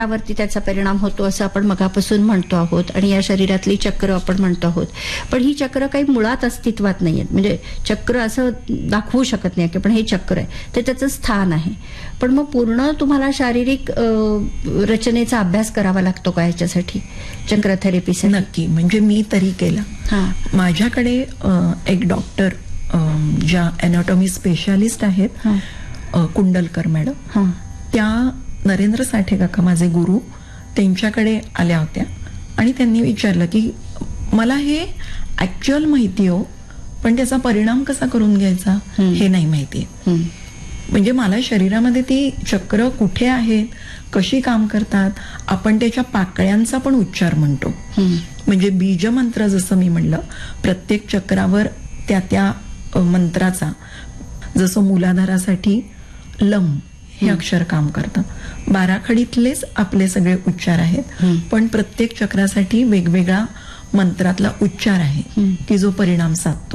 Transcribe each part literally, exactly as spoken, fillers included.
वरती त्याचा परिणाम होतो असं आपण मगापासून म्हणतो आहोत आणि या शरीरातली चक्र आपण म्हणतो आहोत. पण ही चक्र काही मुळात अस्तित्वात नाहीयेत. म्हणजे चक्र असं दाखवू शकत नाही की पण हे चक्र आहे ते त्याचं स्थान आहे. पण मग पूर्ण तुम्हाला शारीरिक रचनेचा अभ्यास करावा लागतो का ह्याच्यासाठी चक्र थेरपीसाठी? नक्की. म्हणजे मी तरी केला. माझ्याकडे एक डॉक्टर ज्या अॅनाटॉमी स्पेशालिस्ट आहेत कुंडलकर मॅडम, त्या नरेंद्र साठे काका माझे गुरु त्यांच्याकडे आल्या होत्या आणि त्यांनी विचारलं की मला हे ऍक्च्युअल माहिती हो पण त्याचा परिणाम कसा करून घ्यायचा हे नाही माहिती. म्हणजे मला शरीरामध्ये ती चक्र कुठे आहेत, कशी काम करतात, आपण त्याच्या पाकळ्यांचा पण उच्चार म्हणतो. म्हणजे बीजमंत्र जसं मी म्हणलं, प्रत्येक चक्रावर त्या त्या मंत्राचा, जसं मूलाधारासाठी लम हे अक्षर काम करतं. बाराखडीतलेच आपले सगळे उच्चार आहेत पण प्रत्येक चक्रासाठी वेगवेगळा मंत्रातला उच्चार आहे की जो परिणाम साधतो.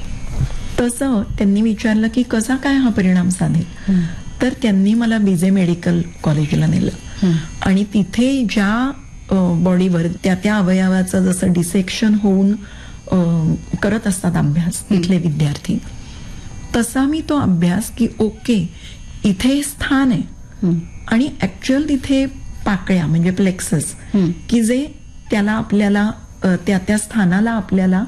तसं त्यांनी विचारलं की कसा काय हा परिणाम साधेल. तर त्यांनी मला बीजे मेडिकल कॉलेजला नेलं आणि तिथे ज्या बॉडीवर त्या त्या अवयवाचं जसं डिसेक्शन होऊन करत असतात अभ्यास तिथले विद्यार्थी, तसा मी तो अभ्यास की ओके इथे स्थान आहे आणि ऍक्च्युअल तिथे पाकळ्या म्हणजे प्लेक्सस की जे त्याला आपल्याला त्या त्या स्थानाला आपल्याला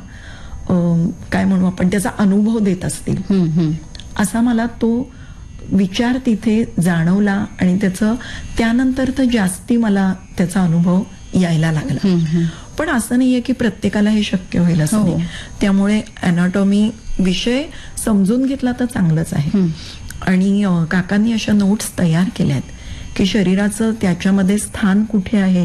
काय म्हणू आपण त्याचा अनुभव देत असतील असा मला तो विचार तिथे जाणवला आणि त्याचं त्यानंतर तर जास्ती मला त्याचा अनुभव यायला लागला. पण असं नाहीये की प्रत्येकाला हे शक्य होईल असं नाही. त्यामुळे अॅनाटॉमी विषय समजून घेतला तर चांगलंच आहे. आणि काकांनी अशा नोट्स तयार केल्यात की शरीराचं त्याच्यामध्ये स्थान कुठे आहे,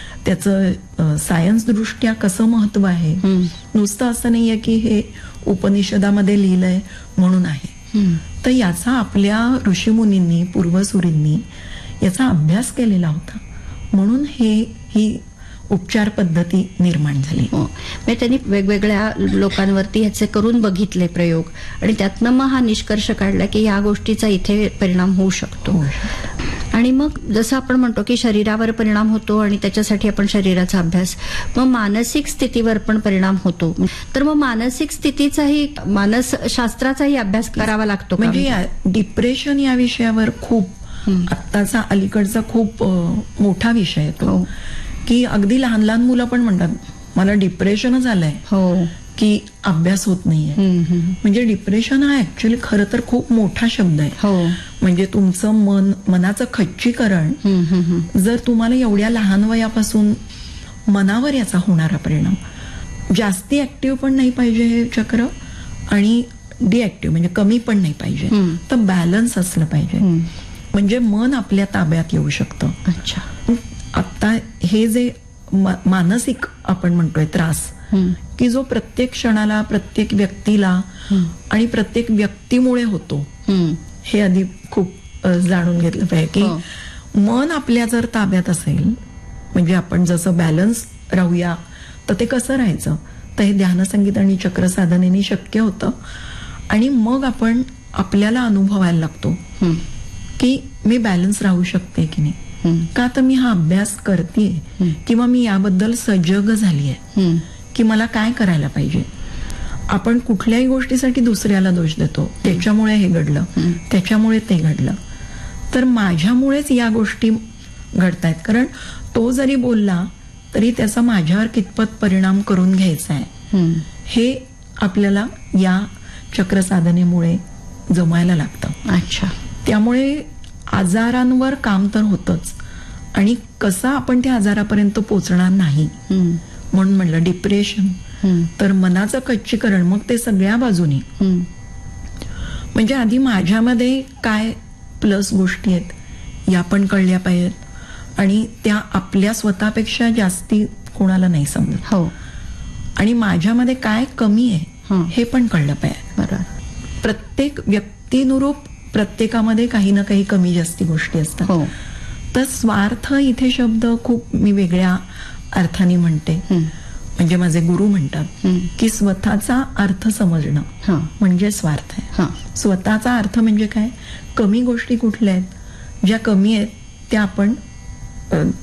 त्याचं सायन्स दृष्ट्या कसं महत्व आहे. नुसतं असं नाहीये की हे उपनिषदामध्ये लिहिलंय म्हणून आहे. तर याचा आपल्या ऋषीमुनींनी पूर्वसुरींनी याचा अभ्यास केलेला होता म्हणून हे ही उपचार पद्धती निर्माण झाली. म्हणजे त्यांनी वेगवेगळ्या लोकांवरती ह्याचे करून बघितले प्रयोग आणि त्यातनं मग हा निष्कर्ष काढला की या गोष्टीचा इथे परिणाम होऊ शकतो. आणि मग जसं आपण म्हणतो की शरीरावर परिणाम होतो आणि त्याच्यासाठी आपण शरीराचा अभ्यास, मग मानसिक स्थितीवर पण परिणाम होतो. तर मग मानसिक स्थितीचाही मानसशास्त्राचाही अभ्यास करावा लागतो. म्हणजे डिप्रेशन या विषयावर खूप आत्ताचा अलीकडचा खूप मोठा विषय आहे तो. की अगदी लहान लहान मुलं पण म्हणतात मला डिप्रेशनच आलंय की अभ्यास होत नाहीये. म्हणजे डिप्रेशन हा ऍक्च्युअली खरं तर खूप मोठा शब्द आहे. म्हणजे तुमचं मन मनाचं खच्चीकरण, जर तुम्हाला एवढ्या लहान वयापासून मनावर याचा होणारा परिणाम, जास्ती ऍक्टिव्ह पण नाही पाहिजे हे चक्र आणि डिऍक्टिव्ह म्हणजे कमी पण नाही पाहिजे, तर बॅलन्स असलं पाहिजे म्हणजे मन आपल्या ताब्यात येऊ शकतं. अच्छा. आता हे जे मानसिक आपण म्हणतोय त्रास की जो प्रत्येक क्षणाला प्रत्येक व्यक्तीला आणि प्रत्येक व्यक्तीमुळे होतो, हे आधी खूप जाणून घेतलं पाहिजे की मन आपल्या जर ताब्यात असेल म्हणजे आपण जसं बॅलन्स राहूया तर ते कसं राहायचं, तर हे ध्यानसंगीत आणि चक्र साधनेने शक्य होतं. आणि मग आपण आपल्याला अनुभवायला लागतो की मी बॅलन्स राहू शकते की नाही, का तर मी हा अभ्यास करतेय किंवा मी याबद्दल सजग झालीये की मला काय करायला पाहिजे. आपण कुठल्याही गोष्टीसाठी दुसऱ्याला दोष देतो, त्याच्यामुळे हे घडलं, त्याच्यामुळे ते घडलं. तर माझ्यामुळेच या गोष्टी घडतायत, कारण तो जरी बोलला तरी त्याचा माझ्यावर कितपत परिणाम करून घ्यायचा आहे हे आपल्याला या चक्र साधनेमुळे जमायला लागतं. अच्छा. त्यामुळे आजारांवर काम तर होतच आणि कसं आपण त्या आजारापर्यंत पोहोचणार नाही म्हणून म्हणलं डिप्रेशन तर मनाचं खच्चीकरण, मग ते सगळ्या बाजूनी. म्हणजे आधी माझ्यामध्ये काय प्लस गोष्टी आहेत या पण कळल्या पाहिजेत आणि त्या आपल्या स्वतःपेक्षा जास्ती कोणाला नाही समजत. हो. आणि माझ्यामध्ये काय कमी आहे हे पण कळलं पाहिजे. बरोबर. प्रत्येक व्यक्तीनुरूप प्रत्येकामध्ये काही ना काही कमी जास्ती गोष्टी असतात. हो. तर स्वार्थ इथे शब्द खूप मी वेगळ्या अर्थाने म्हणते. म्हणजे माझे गुरु म्हणतात की स्वतःचा अर्थ समजणं म्हणजे स्वार्थ आहे. स्वतःचा अर्थ म्हणजे काय, कमी गोष्टी कुठल्या आहेत, ज्या कमी आहेत त्या आपण अ,